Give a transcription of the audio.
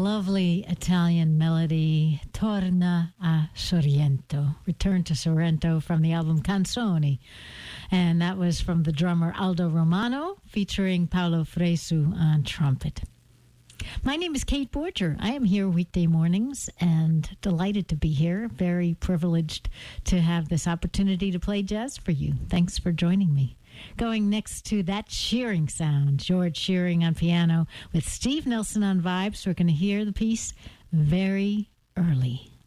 lovely Italian melody, Torna a Sorrento, Return to Sorrento from the album Canzoni. And that was from the drummer Aldo Romano, featuring Paolo Fresu on trumpet. My name is Kate Borger. I am here weekday mornings and delighted to be here. Very privileged to have this opportunity to play jazz for you. Thanks for joining me. Going next to that Shearing sound, George Shearing on piano with Steve Nelson on vibes. We're going to hear the piece Very Early.